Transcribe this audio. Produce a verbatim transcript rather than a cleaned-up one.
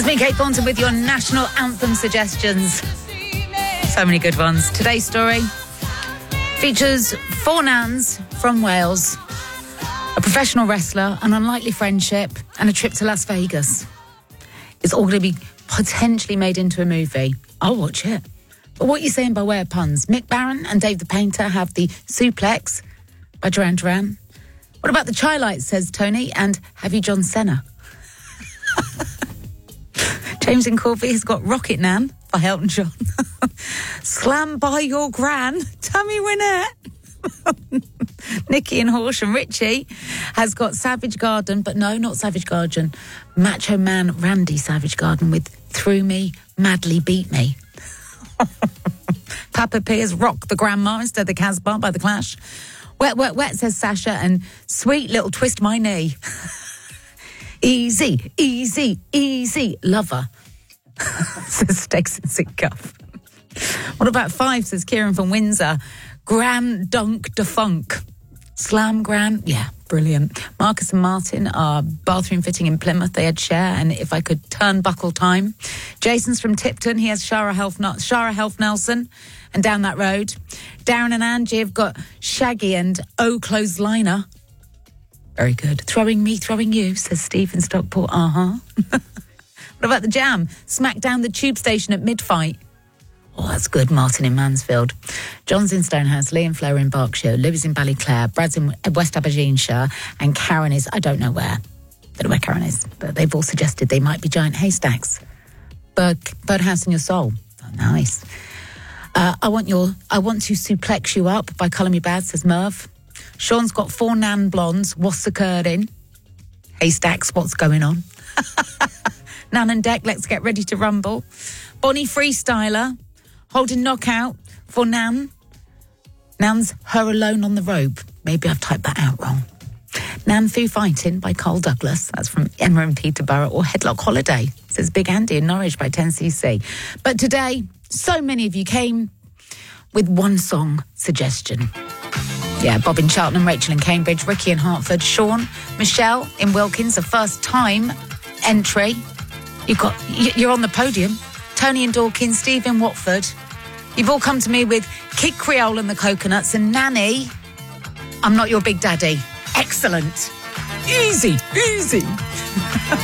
It's me, Kate Thornton, with your national anthem suggestions. So many good ones. Today's story features four nans from Wales, a professional wrestler, an unlikely friendship, and a trip to Las Vegas. It's all going to be potentially made into a movie. I'll watch it. But what are you saying by way of puns? Mick Barron and Dave the Painter have the suplex by Duran Duran. What about the Chai Lights, says Tony, and have you John Cena? James in Corby has got Rocket Nan by Elton John. Slam by your gran, Tammy Wynette. Nikki in Horsham, Richie has got Savage Garden, but no, not Savage Garden. Macho Man Randy Savage Garden with Through Me, Madly Beat Me. Papa P has Rock the Grandma instead of the Casbah by The Clash. Wet, wet, wet, says Sasha, and Sweet Little Twist My Knee. Easy, easy, easy, lover, says Stakes and Sick Cuff. What about five, says Kieran from Windsor. Gran Dunk de Funk. Slam Gran, yeah, brilliant. Marcus and Martin are bathroom fitting in Plymouth. They had Share and If I Could Turnbuckle Time. Jason's from Tipton. He has Shara Health, Shara Health Nelson and Down That Road. Darren and Angie have got Shaggy and Oh Clothesliner. Very good. Throwing me, throwing you, says Steve in Stockport. Uh-huh. What about the Jam? Smack down the tube station at mid-fight. Oh, that's good. Martin in Mansfield. John's in Stonehouse, Lee and Flo in Berkshire, Louis in Ballyclare, Brad's in West Aberdeenshire, and Karen is, I don't know where. Don't know where Karen is, but they've all suggested they might be giant haystacks. Bird, Birdhouse in Your Soul. Oh, nice. Uh, I want your, I want to suplex you up by Colour Me Bad, says Merv. Sean's got four nan blondes. What's occurring? Haystacks, what's going on? Nan and Deck, let's get ready to rumble. Bonnie Freestyler, holding knockout for Nan. Nan's Her Alone on the Rope. Maybe I've typed that out wrong. Nan Fu Fighting by Carl Douglas. That's from Emma and Peterborough. Or Headlock Holiday, says Big Andy in Norwich by ten C C. But today, so many of you came with one song suggestion. Yeah, Bob in Cheltenham, Rachel in Cambridge, Ricky in Hertford, Sean, Michelle in Wilkins, a first time entry. You've got, you're on the podium. Tony in Dawkins, Steve in Watford. You've all come to me with Kid Creole and the Coconuts and Nanny, I'm Not Your Big Daddy. Excellent. Easy, easy.